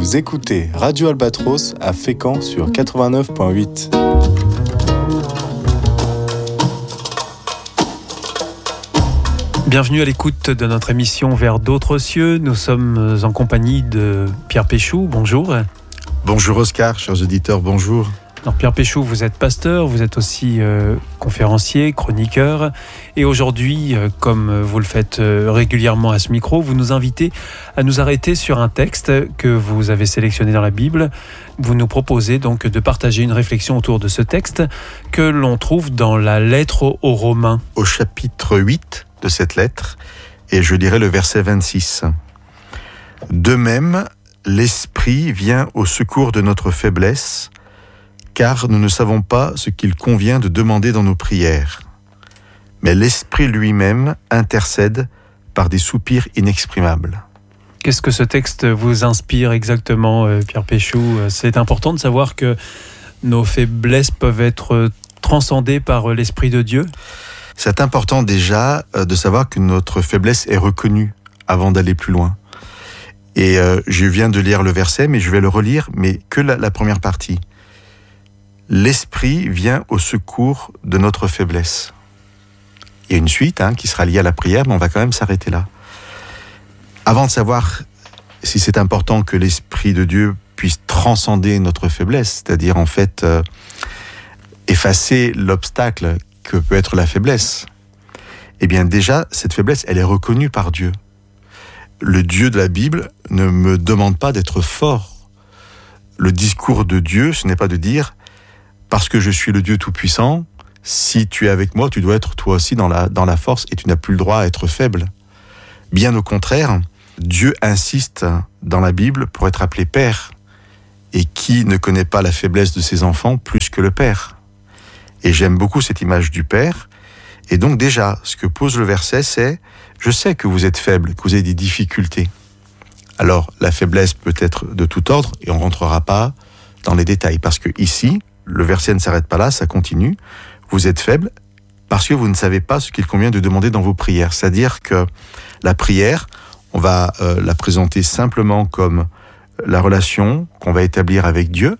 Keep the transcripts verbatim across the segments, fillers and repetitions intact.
Vous écoutez Radio Albatros à Fécamp sur quatre-vingt-neuf virgule huit. Bienvenue à l'écoute de notre émission Vers d'autres cieux. Nous sommes en compagnie de Pierre Péchou. Bonjour. Bonjour Oscar, chers auditeurs, bonjour. Alors Pierre Péchou, vous êtes pasteur, vous êtes aussi euh, conférencier, chroniqueur. Et aujourd'hui, euh, comme vous le faites euh, régulièrement à ce micro, vous nous invitez à nous arrêter sur un texte que vous avez sélectionné dans la Bible. Vous nous proposez donc de partager une réflexion autour de ce texte que l'on trouve dans la lettre aux Romains. Au chapitre huit de cette lettre, et je lirai le verset vingt-six. De même, l'Esprit vient au secours de notre faiblesse, car nous ne savons pas ce qu'il convient de demander dans nos prières. Mais l'Esprit lui-même intercède par des soupirs inexprimables. Qu'est-ce que ce texte vous inspire exactement, Pierre Péchou ? C'est important de savoir que nos faiblesses peuvent être transcendées par l'Esprit de Dieu. C'est important déjà de savoir que notre faiblesse est reconnue avant d'aller plus loin. Et euh, je viens de lire le verset, mais je vais le relire, mais que la, la première partie. L'Esprit vient au secours de notre faiblesse. Il y a une suite hein, qui sera liée à la prière, mais on va quand même s'arrêter là. Avant de savoir si c'est important que l'Esprit de Dieu puisse transcender notre faiblesse, c'est-à-dire en fait euh, effacer l'obstacle que peut être la faiblesse, eh bien déjà, cette faiblesse, elle est reconnue par Dieu. Le Dieu de la Bible ne me demande pas d'être fort. Le discours de Dieu, ce n'est pas de dire parce que je suis le Dieu Tout-Puissant, si tu es avec moi, tu dois être toi aussi dans la, dans la force et tu n'as plus le droit à être faible. Bien au contraire, Dieu insiste dans la Bible pour être appelé Père. Et qui ne connaît pas la faiblesse de ses enfants plus que le Père ? Et j'aime beaucoup cette image du Père. Et donc déjà, ce que pose le verset, c'est « Je sais que vous êtes faible, que vous avez des difficultés. » Alors, la faiblesse peut être de tout ordre et on ne rentrera pas dans les détails. Parce que ici, le verset ne s'arrête pas là, ça continue. Vous êtes faible parce que vous ne savez pas ce qu'il convient de demander dans vos prières. C'est-à-dire que la prière, on va euh, la présenter simplement comme la relation qu'on va établir avec Dieu.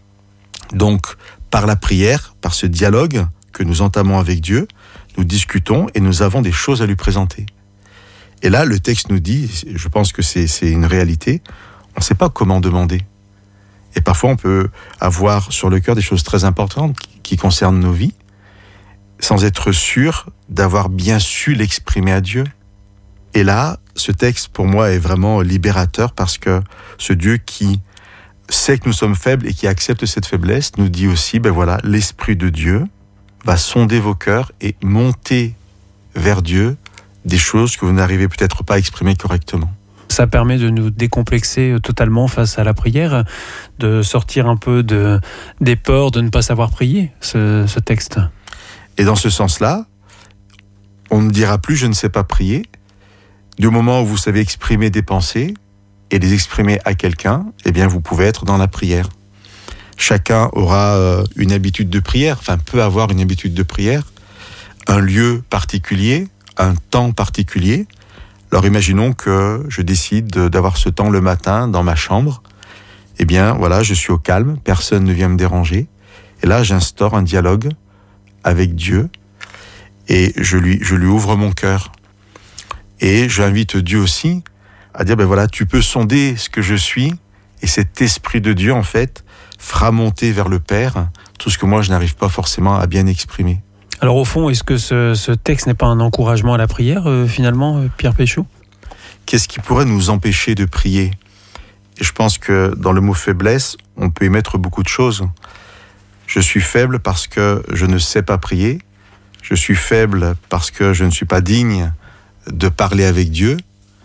Donc, par la prière, par ce dialogue que nous entamons avec Dieu, nous discutons et nous avons des choses à lui présenter. Et là, le texte nous dit, je pense que c'est, c'est une réalité, on ne sait pas comment demander. Et parfois, on peut avoir sur le cœur des choses très importantes qui, qui concernent nos vies, sans être sûr d'avoir bien su l'exprimer à Dieu. Et là, ce texte, pour moi, est vraiment libérateur parce que ce Dieu qui sait que nous sommes faibles et qui accepte cette faiblesse nous dit aussi, ben voilà, l'Esprit de Dieu va sonder vos cœurs et monter vers Dieu des choses que vous n'arrivez peut-être pas à exprimer correctement. Ça permet de nous décomplexer totalement face à la prière, de sortir un peu de, des peurs de ne pas savoir prier, ce, ce texte. Et dans ce sens-là, on ne dira plus « je ne sais pas prier ». Du moment où vous savez exprimer des pensées et les exprimer à quelqu'un, eh bien vous pouvez être dans la prière. Chacun aura euh, une habitude de prière, enfin peut avoir une habitude de prière, un lieu particulier, un temps particulier. Alors imaginons que je décide d'avoir ce temps le matin dans ma chambre. Eh bien voilà, je suis au calme, personne ne vient me déranger. Et là, j'instaure un dialogue avec Dieu et je lui, je lui ouvre mon cœur. Et j'invite Dieu aussi à dire, ben voilà, tu peux sonder ce que je suis et cet esprit de Dieu, en fait, fera monter vers le Père tout ce que moi, je n'arrive pas forcément à bien exprimer. Alors au fond, est-ce que ce, ce texte n'est pas un encouragement à la prière, euh, finalement, euh, Pierre Péchou ? Qu'est-ce qui pourrait nous empêcher de prier ? Et je pense que dans le mot faiblesse, on peut y mettre beaucoup de choses. Je suis faible parce que je ne sais pas prier. Je suis faible parce que je ne suis pas digne de parler avec Dieu.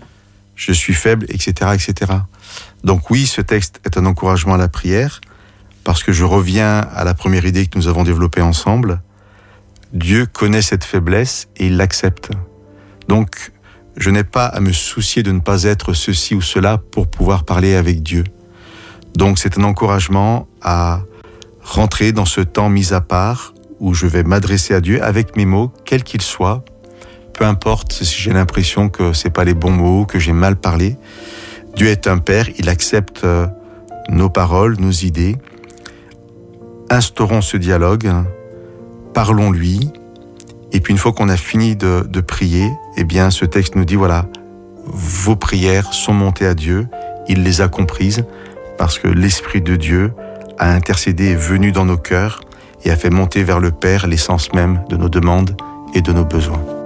Je suis faible, et cetera, et cetera. Donc oui, ce texte est un encouragement à la prière parce que je reviens à la première idée que nous avons développée ensemble. Dieu connaît cette faiblesse et il l'accepte. Donc, je n'ai pas à me soucier de ne pas être ceci ou cela pour pouvoir parler avec Dieu. Donc, c'est un encouragement à rentrer dans ce temps mis à part où je vais m'adresser à Dieu avec mes mots, quels qu'ils soient. Peu importe si j'ai l'impression que c'est pas les bons mots, que j'ai mal parlé. Dieu est un Père, il accepte nos paroles, nos idées. Instaurons ce dialogue, parlons-lui, et puis une fois qu'on a fini de, de prier, eh bien ce texte nous dit, voilà, vos prières sont montées à Dieu, il les a comprises, parce que l'Esprit de Dieu a intercédé, est venu dans nos cœurs, et a fait monter vers le Père l'essence même de nos demandes et de nos besoins.